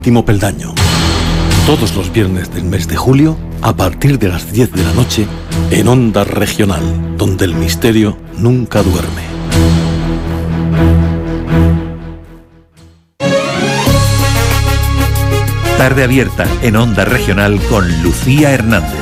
Último peldaño. Todos los viernes del mes de julio, a partir de las 10 de la noche, en Onda Regional, donde el misterio nunca duerme. Tarde abierta en Onda Regional con Lucía Hernández.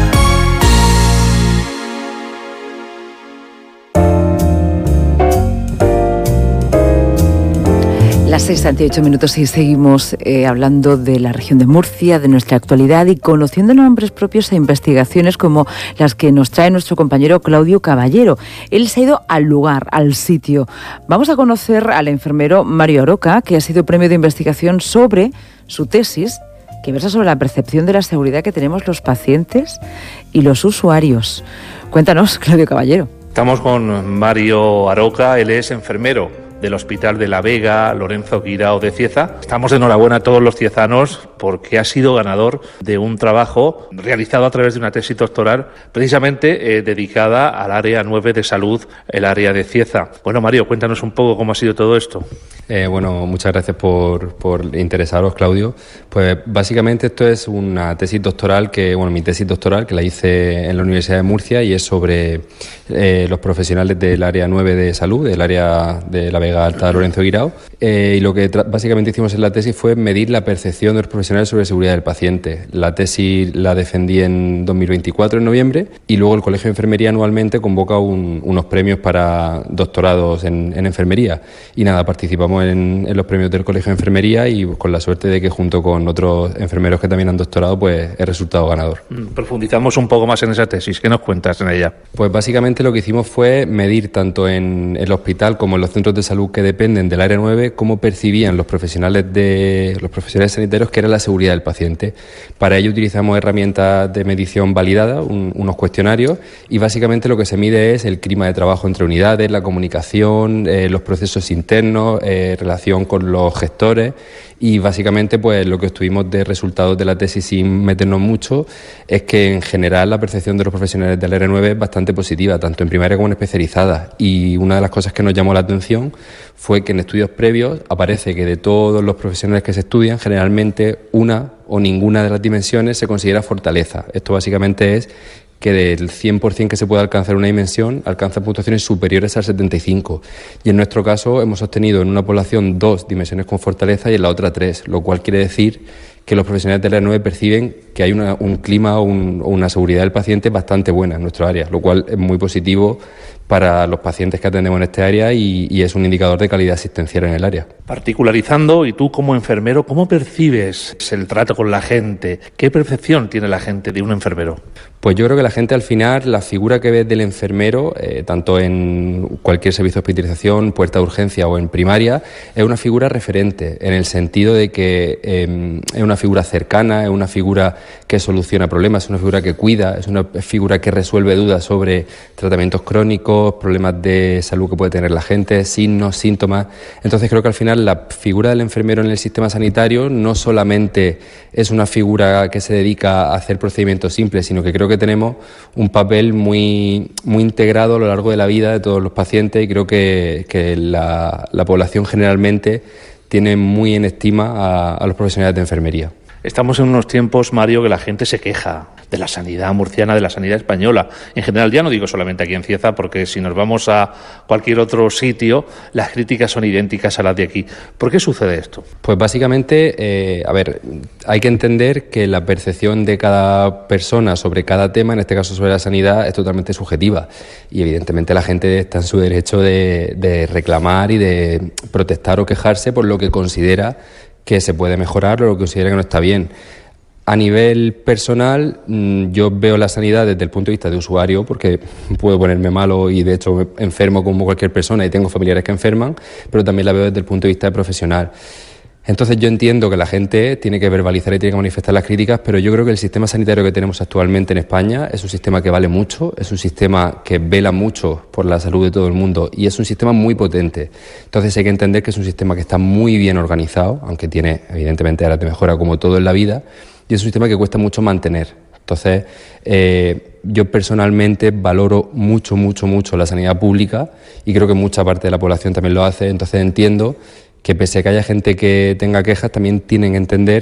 Las 6:38 y seguimos hablando de la región de Murcia, de nuestra actualidad y conociendo nombres propios e investigaciones como las que nos trae nuestro compañero Claudio Caballero. Él se ha ido al lugar, al sitio. Vamos a conocer al enfermero Mario Aroca, que ha sido premio de investigación sobre su tesis, que versa sobre la percepción de la seguridad que tenemos los pacientes y los usuarios. Cuéntanos, Claudio Caballero. Estamos con Mario Aroca, él es enfermero del Hospital de La Vega, Lorenzo Guirao de Cieza. Estamos de enhorabuena a todos los ciezanos porque ha sido ganador de un trabajo realizado a través de una tesis doctoral precisamente dedicada al área 9 de salud, el área de Cieza. Bueno, Mario, cuéntanos un poco cómo ha sido todo esto. Bueno, muchas gracias por interesaros, Claudio. Pues básicamente esto es una tesis doctoral mi tesis doctoral que la hice en la Universidad de Murcia y es sobre los profesionales del área 9 de salud, del área de La Vega Alta, Lorenzo Guirao. Y lo que básicamente hicimos en la tesis fue medir la percepción de los profesionales sobre seguridad del paciente. La tesis la defendí en 2024, en noviembre, y luego el Colegio de Enfermería anualmente convoca unos premios para doctorados en enfermería. Y nada, participamos en los premios del Colegio de Enfermería y con la suerte de que junto con otros enfermeros que también han doctorado, pues he resultado ganador. Profundizamos un poco más en esa tesis. ¿Qué nos cuentas en ella? Pues básicamente lo que hicimos fue medir tanto en el hospital como en los centros de salud que dependen del área 9 cómo percibían los profesionales sanitarios que era la seguridad del paciente. Para ello utilizamos herramientas de medición validadas, unos cuestionarios, y básicamente lo que se mide es el clima de trabajo entre unidades, la comunicación, los procesos internos, relación con los gestores, y básicamente pues lo que obtuvimos de resultados de la tesis, sin meternos mucho, es que en general la percepción de los profesionales del área 9 es bastante positiva, tanto en primaria como en especializada. Y una de las cosas que nos llamó la atención fue que en estudios previos aparece que de todos los profesionales que se estudian, generalmente una o ninguna de las dimensiones se considera fortaleza. Esto básicamente es que del 100% que se puede alcanzar una dimensión, alcanza puntuaciones superiores al 75. Y en nuestro caso hemos obtenido en una población 2 dimensiones con fortaleza y en la otra 3, lo cual quiere decir que los profesionales del área 9 perciben que hay un clima o una seguridad del paciente bastante buena en nuestro área, lo cual es muy positivo para los pacientes que atendemos en este área y es un indicador de calidad asistencial en el área. Particularizando, y tú como enfermero, ¿cómo percibes el trato con la gente? ¿Qué percepción tiene la gente de un enfermero? Pues yo creo que la gente al final, la figura que ve del enfermero, tanto en cualquier servicio de hospitalización, puerta de urgencia o en primaria, es una figura referente, en el sentido de que es una figura cercana, es una figura que soluciona problemas, es una figura que cuida, es una figura que resuelve dudas sobre tratamientos crónicos, problemas de salud que puede tener la gente, signos, síntomas. Entonces creo que al final la figura del enfermero en el sistema sanitario no solamente es una figura que se dedica a hacer procedimientos simples, sino que creo que tenemos un papel muy integrado a lo largo de la vida de todos los pacientes, y creo que la población generalmente tiene muy en estima a los profesionales de enfermería. Estamos en unos tiempos, Mario, que la gente se queja de la sanidad murciana, de la sanidad española. En general, ya no digo solamente aquí en Cieza, porque si nos vamos a cualquier otro sitio, las críticas son idénticas a las de aquí. ¿Por qué sucede esto? Pues básicamente, hay que entender que la percepción de cada persona sobre cada tema, en este caso sobre la sanidad, es totalmente subjetiva. Y evidentemente la gente está en su derecho de reclamar y de protestar o quejarse por lo que considera que se puede mejorar o lo que considera que no está bien. A nivel personal, yo veo la sanidad desde el punto de vista de usuario, porque puedo ponerme malo y de hecho enfermo como cualquier persona y tengo familiares que enferman, pero también la veo desde el punto de vista de profesional. Entonces yo entiendo que la gente tiene que verbalizar y tiene que manifestar las críticas, pero yo creo que el sistema sanitario que tenemos actualmente en España es un sistema que vale mucho, es un sistema que vela mucho por la salud de todo el mundo y es un sistema muy potente. Entonces hay que entender que es un sistema que está muy bien organizado, aunque tiene evidentemente áreas de mejora como todo en la vida, y es un sistema que cuesta mucho mantener. Entonces yo personalmente valoro mucho la sanidad pública y creo que mucha parte de la población también lo hace. Entonces entiendo que pese a que haya gente que tenga quejas, también tienen que entender